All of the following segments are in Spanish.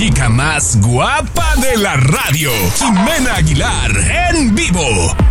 chica más guapa de la radio, Jimena Aguilar, en vivo.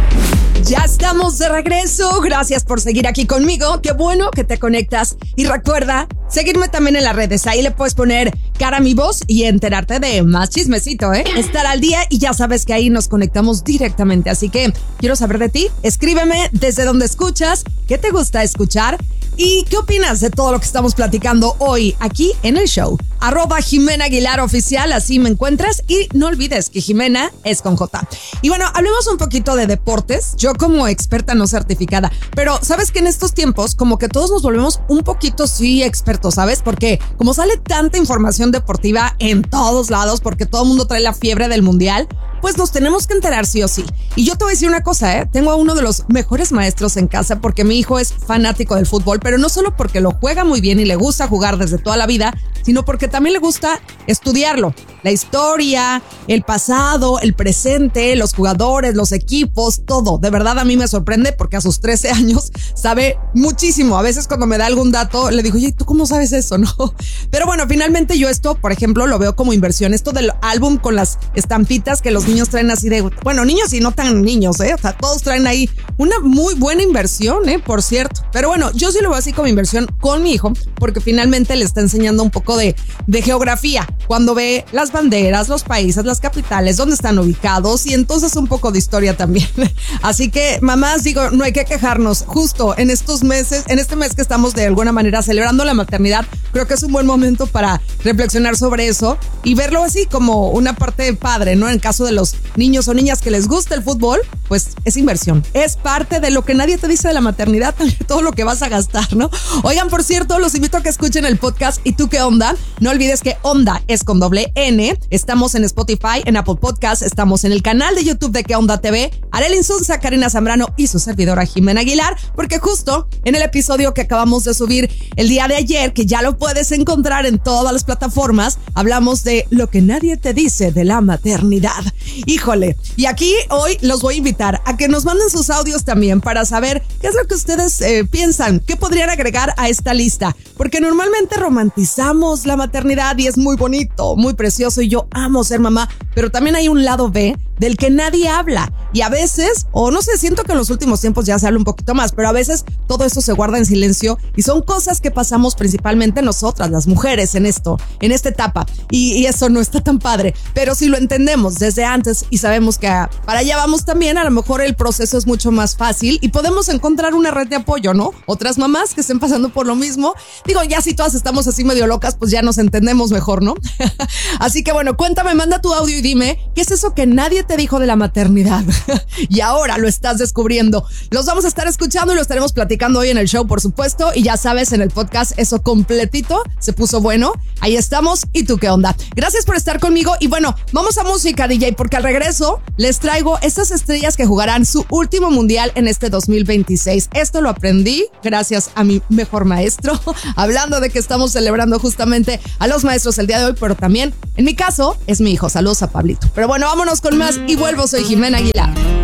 Ya estamos de regreso, gracias por seguir aquí conmigo, qué bueno que te conectas y recuerda seguirme también en las redes, ahí le puedes poner cara a mi voz y enterarte de más chismecito, estar al día y ya sabes que ahí nos conectamos directamente, así que quiero saber de ti, escríbeme desde donde escuchas, qué te gusta escuchar y qué opinas de todo lo que estamos platicando hoy aquí en el show. @Jimena Aguilar Oficial, así me encuentras y no olvides que Jimena es con J. Y bueno, hablemos un poquito de deportes, yo como experta no certificada, pero sabes que en estos tiempos como que todos nos volvemos un poquito sí expertos, ¿sabes? Porque como sale tanta información deportiva en todos lados, porque todo el mundo trae la fiebre del mundial, pues nos tenemos que enterar sí o sí. Y yo te voy a decir una cosa, tengo a uno de los mejores maestros en casa porque mi hijo es fanático del fútbol, pero no solo porque lo juega muy bien y le gusta jugar desde toda la vida, sino porque también le gusta estudiarlo. La historia, el pasado, el presente, los jugadores, los equipos, todo. De verdad a mí me sorprende porque a sus 13 años sabe muchísimo. A veces cuando me da algún dato le digo, oye, ¿tú cómo sabes eso? No. Pero bueno, finalmente yo esto, por ejemplo, lo veo como inversión. Esto del álbum con las estampitas que los niños traen así de, bueno, niños y no tan niños, o sea, todos traen ahí una muy buena inversión, por cierto. Pero bueno, yo sí lo veo así como inversión con mi hijo porque finalmente le está enseñando un poco de geografía. Cuando ve las banderas, los países, las capitales, dónde están ubicados y entonces un poco de historia también. Así que, mamás, digo, no hay que quejarnos. Justo en estos meses, en este mes que estamos de alguna manera celebrando la maternidad, creo que es un buen momento para reflexionar sobre eso y verlo así como una parte padre, ¿no? En caso de los niños o niñas que les gusta el fútbol, pues es inversión. Es parte de lo que nadie te dice de la maternidad, todo lo que vas a gastar, ¿no? Oigan, por cierto, los invito a que escuchen el podcast ¿Y tú qué onda? No olvides que onda es con doble N. Estamos en Spotify, en Apple Podcasts, estamos en el canal de YouTube de ¿Qué onda TV? Arely Insunza, Karina Zambrano y su servidora Jimena Aguilar, porque justo en el episodio que acabamos de subir el día de ayer, que ya lo puedes encontrar en todas las plataformas, hablamos de lo que nadie te dice de la maternidad. Híjole, y aquí hoy los voy a invitar a que nos manden sus audios también para saber qué es lo que ustedes piensan, qué podrían agregar a esta lista, porque normalmente romantizamos la maternidad y es muy bonito, muy precioso y yo amo ser mamá, pero también hay un lado B del que nadie habla y a veces, o no sé, siento que en los últimos tiempos ya se habla un poquito más, pero a veces todo esto se guarda en silencio y son cosas que pasamos principalmente nosotras, las mujeres, en esta etapa y eso no está tan padre, pero si lo entendemos desde antes y sabemos que para allá vamos también, a lo mejor el proceso es mucho más fácil y podemos encontrar una red de apoyo, ¿no? Otras mamás que estén pasando por lo mismo, digo, ya si todas estamos así medio locas, pues ya nos entendemos mejor, ¿no? Así que bueno, cuéntame, manda tu audio y dime, ¿qué es eso que nadie te dijo de la maternidad? Y ahora lo estás descubriendo. Los vamos a estar escuchando y lo estaremos platicando hoy en el show, por supuesto, y ya sabes, en el podcast eso completito se puso bueno. Ahí estamos. ¿Y tú qué onda? Gracias por estar conmigo y bueno, vamos a música, DJ, porque al regreso les traigo estas estrellas que jugarán su último mundial en este 2026. Esto lo aprendí gracias a mi mejor maestro, hablando de que estamos celebrando justamente a los maestros el día de hoy, pero también, en mi caso, es mi hijo. Saludos a Pablito. Pero bueno, vámonos con más y vuelvo. Soy Jimena Aguilar.